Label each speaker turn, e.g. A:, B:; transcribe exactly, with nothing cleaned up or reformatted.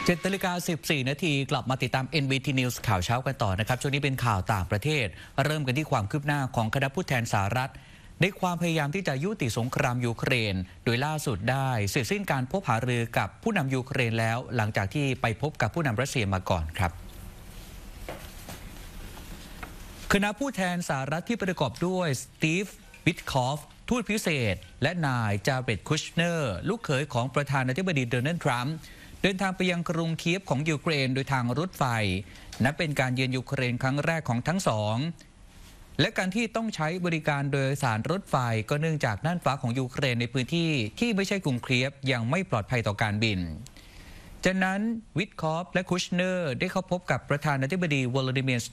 A: เจ็ดนาฬิกาสิบสี่นาทีกลับมาติดตาม เอ็น บี ที News ข่าวเช้ากันต่อนะครับช่วงนี้เป็นข่าวต่างประเทศเริ่มกันที่ความคืบหน้าของคณะผู้แทนสหรัฐในความพยายามที่จะยุติสงครามยูเครนโดยล่าสุดได้เสร็จสิ้นการพบหารือกับผู้นำยูเครนแล้วหลังจากที่ไปพบกับผู้นำรัสเซียมาก่อนครับคณะผู้แทนสหรัฐที่ประกอบด้วยสตีฟ วิทคอฟทูตพิเศษและนายจาเรด คุชเนอร์ลูกเขยของประธานาธิบดีโดนัลด์ทรัมป์เดินทางไปยังกรุงเคียฟของยูเครนโดยทางรถไฟนับเป็นการเยือนยูเครนครั้งแรกของทั้งสองและการที่ต้องใช้บริการโดยสารรถไฟก็เนื่องจากน่านฟ้าของยูเครนในพื้นที่ที่ไม่ใช่กรุงเคียฟยังไม่ปลอดภัยต่อการบินจากนั้นวิทคอฟและคุชเนอร์ได้เข้าพบกับประธานาธิบดีวลาดิเมียร์